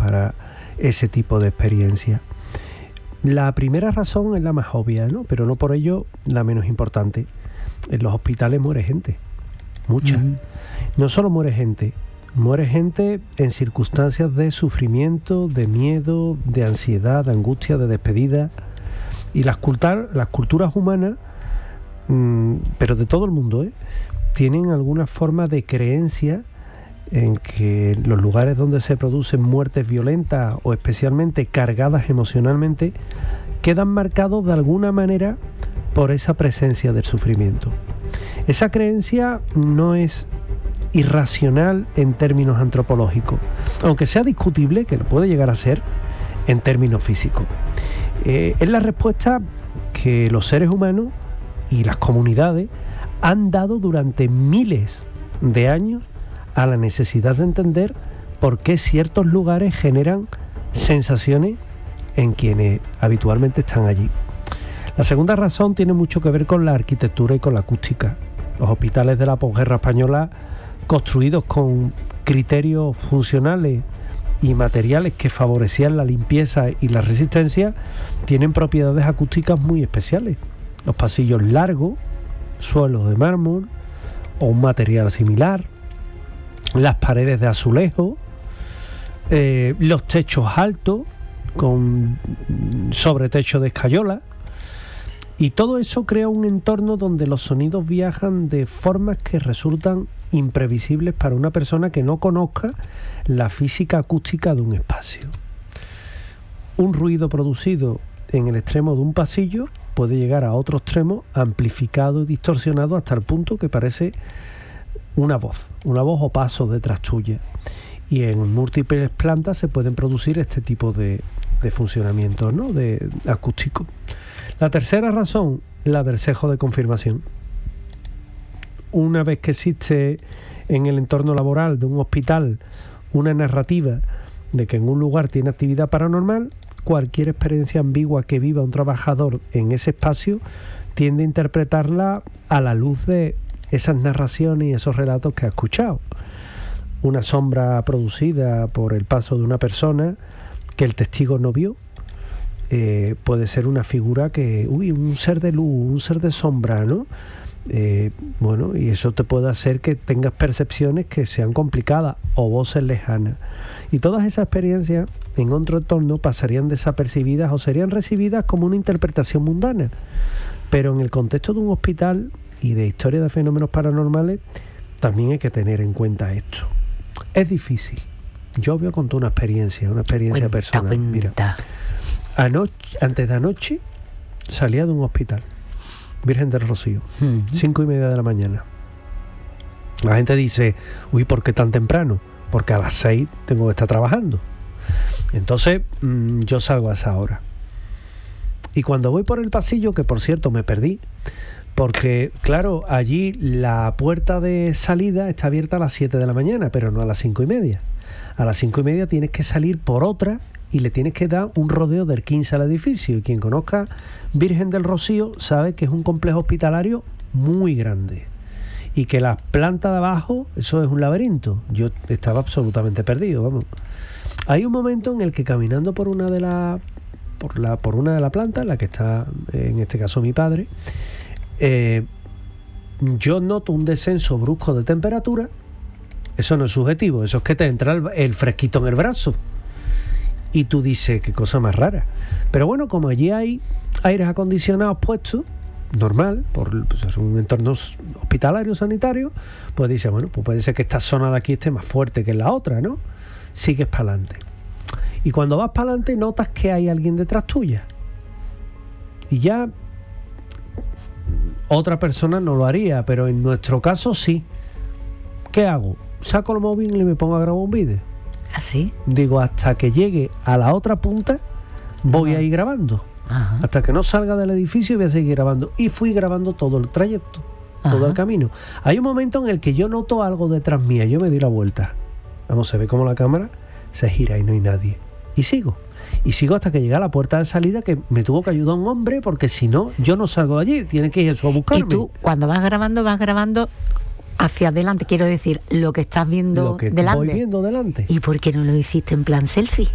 para ese tipo de experiencia. La primera razón es la más obvia, ¿no? Pero no por ello la menos importante. En los hospitales muere gente, mucha. No solo muere gente en circunstancias de sufrimiento, de miedo, de ansiedad, de angustia, de despedida. Y las culturas humanas, pero de todo el mundo, tienen alguna forma de creencia en que los lugares donde se producen muertes violentas o especialmente cargadas emocionalmente quedan marcados de alguna manera por esa presencia del sufrimiento. Esa creencia no es irracional en términos antropológicos, aunque sea discutible, que lo puede llegar a ser en términos físicos. Es la respuesta que los seres humanos y las comunidades han dado durante miles de años a la necesidad de entender por qué ciertos lugares generan sensaciones en quienes habitualmente están allí. La segunda razón tiene mucho que ver con la arquitectura y con la acústica. Los hospitales de la posguerra española, construidos con criterios funcionales y materiales que favorecían la limpieza y la resistencia, tienen propiedades acústicas muy especiales. Los pasillos largos, suelos de mármol o un material similar, las paredes de azulejo, los techos altos con sobretecho de escayola, y todo eso crea un entorno donde los sonidos viajan de formas que resultan imprevisibles para una persona que no conozca la física acústica de un espacio. Un ruido producido en el extremo de un pasillo puede llegar a otro extremo amplificado y distorsionado hasta el punto que parece una voz o paso detrás tuya. Y en múltiples plantas se pueden producir este tipo de funcionamientos, ¿no?, de acústico. La tercera razón, la del sesgo de confirmación. Una vez que existe en el entorno laboral de un hospital una narrativa de que en un lugar tiene actividad paranormal, cualquier experiencia ambigua que viva un trabajador en ese espacio tiende a interpretarla a la luz de esas narraciones y esos relatos que ha escuchado. Una sombra producida por el paso de una persona que el testigo no vio, puede ser una figura que, un ser de luz, un ser de sombra, ¿no? Y eso te puede hacer que tengas percepciones que sean complicadas o voces lejanas. Y todas esas experiencias en otro entorno pasarían desapercibidas o serían recibidas como una interpretación mundana. Pero en el contexto de un hospital y de historia de fenómenos paranormales también hay que tener en cuenta esto. Es difícil. Yo voy a contar una experiencia personal. Mira, antes de anoche salía de un hospital, Virgen del Rocío, 5:30 de la mañana. La gente dice, ¿por qué tan temprano? Porque a las 6 tengo que estar trabajando. Entonces yo salgo a esa hora. Y cuando voy por el pasillo, que por cierto me perdí, porque claro, allí la puerta de salida está abierta a las 7 de la mañana, pero no a las 5:30. A las 5:30 tienes que salir por otra y le tienes que dar un rodeo del 15 al edificio. Y quien conozca Virgen del Rocío sabe que es un complejo hospitalario muy grande y que la planta de abajo, eso es un laberinto. Yo estaba absolutamente perdido, vamos. Hay un momento en el que caminando por una de las plantas, la que está en este caso mi padre, yo noto un descenso brusco de temperatura. Eso no es subjetivo, eso es que te entra el fresquito en el brazo. Y tú dices, qué cosa más rara. Pero bueno, como allí hay aires acondicionados puestos, normal, por un entorno hospitalario, sanitario, pues dices, bueno, pues puede ser que esta zona de aquí esté más fuerte que la otra, ¿no? Sigues para adelante. Y cuando vas para adelante notas que hay alguien detrás tuya. Y ya otra persona no lo haría, pero en nuestro caso sí. ¿Qué hago? Saco el móvil y me pongo a grabar un vídeo. ¿Así? Digo, hasta que llegue a la otra punta voy a ir grabando. Ajá. Hasta que no salga del edificio voy a seguir grabando. Y fui grabando todo el trayecto, todo el camino. Hay un momento en el que yo noto algo detrás mía. Yo me di la vuelta. Vamos, se ve como la cámara se gira y no hay nadie. Y sigo hasta que llegué a la puerta de salida, que me tuvo que ayudar un hombre, porque si no, yo no salgo de allí. Tiene que ir eso a buscarme. Y tú, cuando vas grabando hacia adelante, quiero decir, lo que estás viendo delante. delante. Voy viendo delante. ¿Y por qué no lo hiciste en plan selfie?